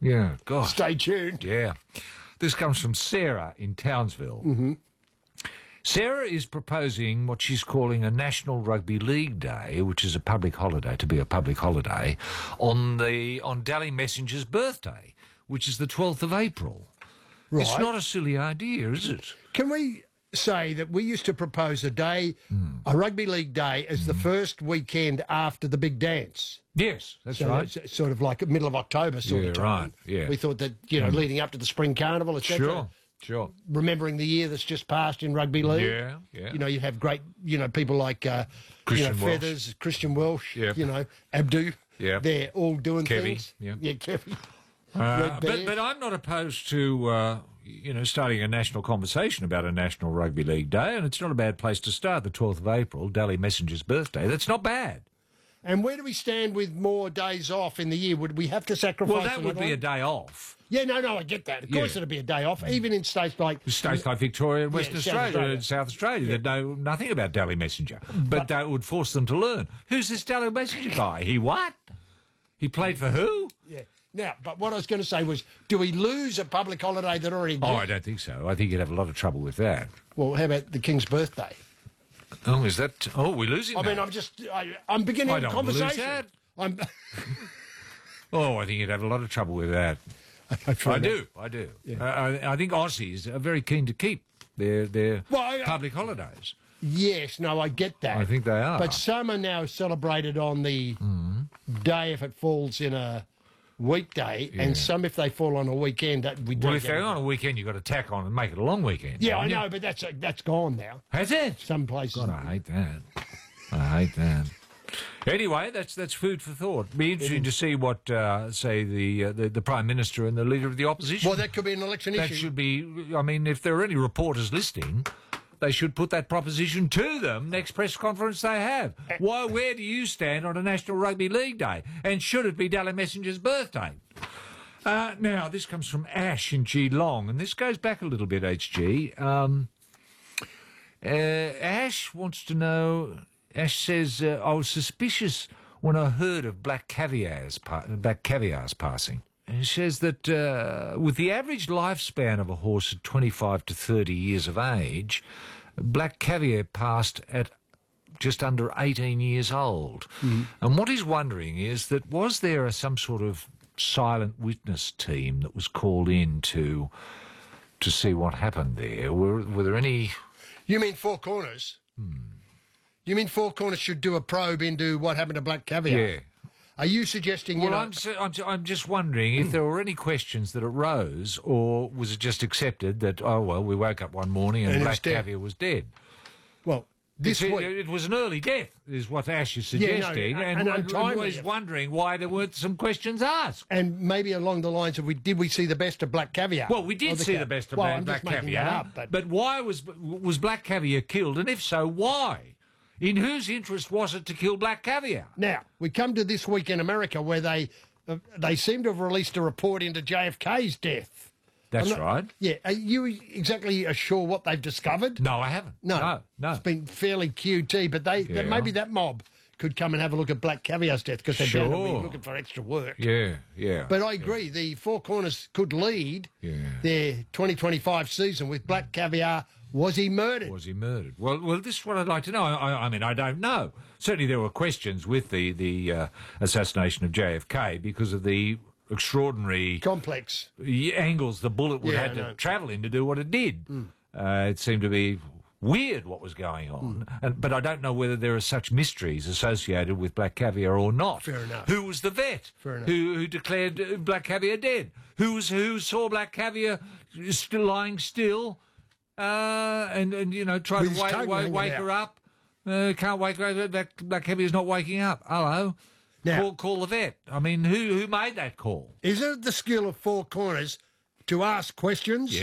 Yeah, gosh. Stay tuned. Yeah. This comes from Sarah in Townsville. Mm-hmm. Sarah is proposing what she's calling a National Rugby League Day, which is a public holiday, to be a public holiday, on Dally Messenger's birthday, which is the 12th of April. Right. It's not a silly idea, is it? Can we say that we used to propose a day, a rugby league day, as the first weekend after the big dance? Yes, that's So right. it's sort of like middle of October sort of time. Right, yeah. We thought that, leading up to the spring carnival, etc. Sure. Remembering the year that's just passed in rugby league. Yeah. You have great, people like Christian Welsh. Feathers, Christian Welsh, Yep. Abdu. Yep. They're all doing Kevy, things. yep. Yeah, Kevy. But I'm not opposed to starting a national conversation about a National Rugby League Day, and it's not a bad place to start. The 12th of April, Dally Messenger's birthday. That's not bad. And where do we stand with more days off in the year? Would we have to sacrifice? Well, that would another be a one? day off. Yeah, no, I get that. Of course, it'd be a day off, even in states like States like Victoria and Western South Australia Australia. and South Australia that know nothing about Dally Messenger, but that would force them to learn. Who's this Dally Messenger guy? He what? He played for who? Yeah. Now, but what I was going to say was, do we lose a public holiday that already exists? Oh, I don't think so. I think you'd have a lot of trouble with that. Well, how about the King's birthday? Oh, is that? Oh, we're losing. I mean, I'm beginning I a don't wanna lose conversation. that. I'm. Oh, I think you'd have a lot of trouble with that. I do. Yeah. I think Aussies are very keen to keep their Well, public holidays. Yes, no, I get that. I think they are. But some are now celebrated on the day if it falls in a weekday, and some if they fall on a weekend. We don't Well, if get they're it. on a weekend, you've got to tack on and make it a long weekend. Yeah, I haven't you? know, but that's gone now. Has it? Some places. God, I hate that. Anyway, that's food for thought. Be interesting to see what, say, the Prime Minister and the Leader of the Opposition. Well, that could be an election that issue. should be. I mean, if there are any reporters listening, they should put that proposition to them next press conference they have. Where do you stand on a National Rugby League Day? And should it be Dally Messenger's birthday? Now, this comes from Ash in Geelong, and this goes back a little bit, HG. Ash wants to know... Ash says, I was suspicious when I heard of black caviar's passing. And he says that with the average lifespan of a horse at 25 to 30 years of age, black caviar passed at just under 18 years old. And what he's wondering is that was there some sort of silent witness team that was called in to see what happened there? Were there any... You mean Four Corners? You mean Four Corners should do a probe into what happened to black caviar? Yeah. Are you suggesting? Well, I'm just wondering if there were any questions that arose, or was it just accepted that we woke up one morning and black caviar was dead? Well, it was an early death, is what Ash is suggesting, and he's wondering why there weren't some questions asked. And maybe along the lines of, did we see the best of black caviar? Well, we did see the best of black caviar, but why was black caviar killed, and if so, why? In whose interest was it to kill black caviar? Now, we come to this week in America where they seem to have released a report into JFK's death. That's right. Yeah. Are you exactly sure what they've discovered? No, I haven't. No. It's been fairly QT, but maybe that mob could come and have a look at black caviar's death because they're bound to be looking for extra work. Yeah. But I agree, the Four Corners could lead their 2025 season with black caviar. Was he murdered? Well, this is what I'd like to know. I mean, I don't know. Certainly there were questions with the assassination of JFK because of the extraordinary... complex angles the bullet would have to travel in to do what it did. It seemed to be weird what was going on. But I don't know whether there are such mysteries associated with black caviar or not. Fair enough. Who was the vet? Fair enough. Who declared black caviar dead? Who saw black caviar still lying still? And try to wake her up. Can't wake her up. Black caviar's not waking up. Hello. Now, call the vet. I mean, who made that call? Is it the skill of Four Corners to ask questions?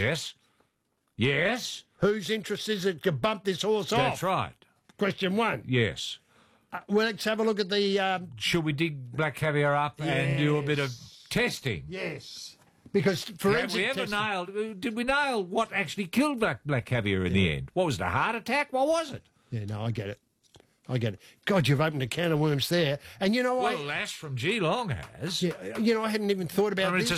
Yes. Whose interest is it to bump this horse off? That's right. Question one. Yes. Well, let's have a look at the... Should we dig black caviar up and do a bit of testing? Yes. Because forensic did we nail what actually killed black caviar in the end? What was it, a heart attack? What was it? Yeah, no, I get it. God, you've opened a can of worms there. And you know what? Well, Lash from Geelong has. Yeah, I hadn't even thought about this. It's a